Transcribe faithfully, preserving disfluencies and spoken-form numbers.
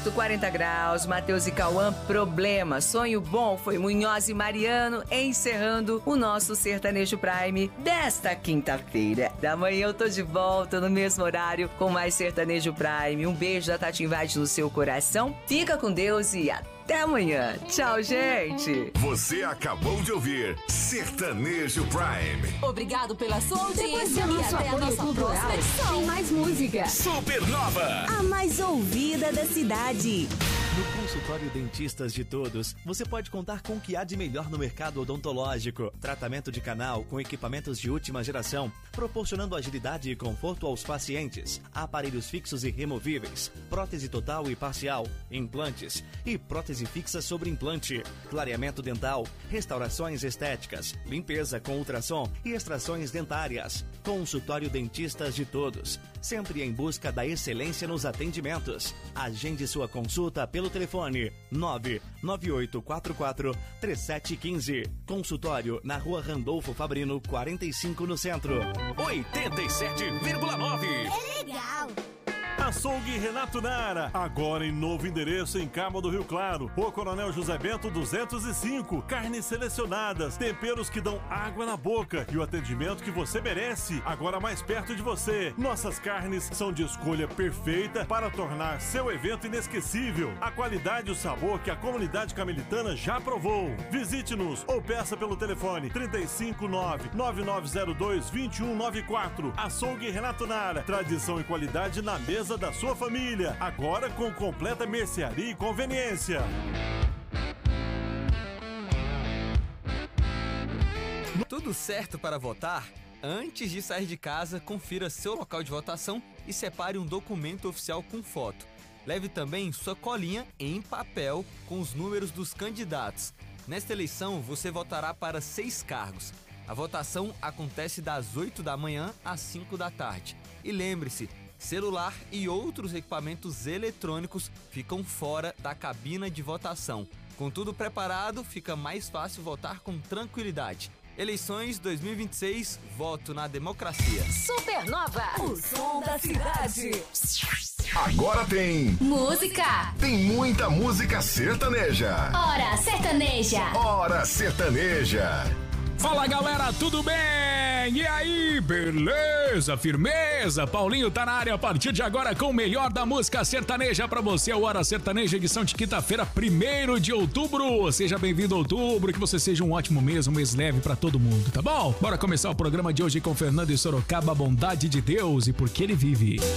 Certo, quarenta graus, Matheus e Cauã, Problema. Sonho Bom foi Munhoz e Mariano, encerrando o nosso Sertanejo Prime desta quinta-feira. Da manhã eu tô de volta no mesmo horário com mais Sertanejo Prime. Um beijo da Tati Invade no seu coração. Fica com Deus e até amanhã. Tchau, gente. Você acabou de ouvir Sertanejo Prime. Obrigado pela sua audiência e até a nossa próxima edição. Tem mais música. Supernova, a mais ouvida da cidade. No consultório Dentistas de Todos, você pode contar com o que há de melhor no mercado odontológico. Tratamento de canal com equipamentos de última geração, proporcionando agilidade e conforto aos pacientes. Aparelhos fixos e removíveis, prótese total e parcial, implantes e prótese fixa sobre implante. Clareamento dental, restaurações estéticas, limpeza com ultrassom e extrações dentárias. Consultório Dentistas de Todos, sempre em busca da excelência nos atendimentos. Agende sua consulta pelo telefone nove nove oito quatro quatro três sete um cinco. Consultório na Rua Randolfo Fabrino, quarenta e cinco, no centro. oitenta e sete vírgula nove. É legal. Açougue Renato Nara, agora em novo endereço em Cabo do Rio Claro. Rua Coronel José Bento duzentos e cinco. Carnes selecionadas, temperos que dão água na boca e o atendimento que você merece, agora mais perto de você. Nossas carnes são de escolha perfeita para tornar seu evento inesquecível. A qualidade e o sabor que a comunidade camelitana já provou. Visite-nos ou peça pelo telefone trinta e cinco, nove nove nove zero dois, dois um nove quatro. Açougue Renato Nara, tradição e qualidade na mesa da sua família, agora com completa mercearia e conveniência. Tudo certo para votar? Antes de sair de casa, confira seu local de votação e separe um documento oficial com foto. Leve também sua colinha em papel com os números dos candidatos. Nesta eleição, você votará para seis cargos. A votação acontece das oito da manhã às cinco da tarde. E lembre-se, celular e outros equipamentos eletrônicos ficam fora da cabina de votação. Com tudo preparado, fica mais fácil votar com tranquilidade. Eleições dois mil e vinte e seis, voto na democracia. Supernova, o som da cidade. Agora tem música. Tem muita música sertaneja. Hora sertaneja. Hora sertaneja. Fala galera, tudo bem? E aí, beleza? Firmeza? Paulinho tá na área a partir de agora com o melhor da música sertaneja pra você. A Hora Sertaneja, edição de quinta-feira, primeiro de outubro. Seja bem-vindo a outubro, que você seja um ótimo mês, um mês leve pra todo mundo, tá bom? Bora começar o programa de hoje com Fernando e Sorocaba, a bondade de Deus e porque ele vive.